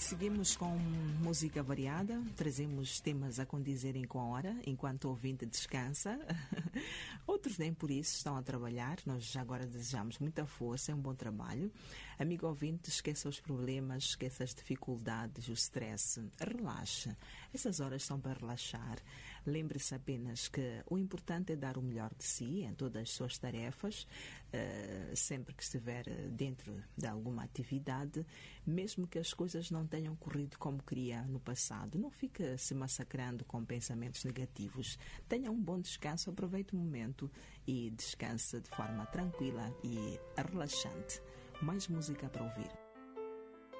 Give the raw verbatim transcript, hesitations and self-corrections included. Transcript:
Seguimos com música variada, trazemos temas a condizerem com a hora, enquanto o ouvinte descansa. Outros nem por isso estão a trabalhar, nós agora desejamos muita força, é um bom trabalho. Amigo ouvinte, esqueça os problemas, esqueça as dificuldades, o stress, relaxe. Essas horas são para relaxar. Lembre-se apenas que o importante é dar o melhor de si em todas as suas tarefas, uh, sempre que estiver dentro de alguma atividade, mesmo que as coisas não tenham corrido como queria no passado. Não fique se massacrando com pensamentos negativos. Tenha um bom descanso, aproveite o momento e descanse de forma tranquila e relaxante. Mais música para ouvir.